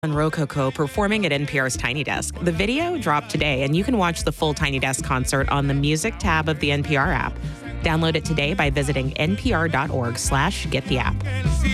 And Rococo performing at NPR's Tiny Desk. The video dropped today, and you can watch the full Tiny Desk concert on the Music tab of the NPR app. Download it today by visiting npr.org/gettheapp.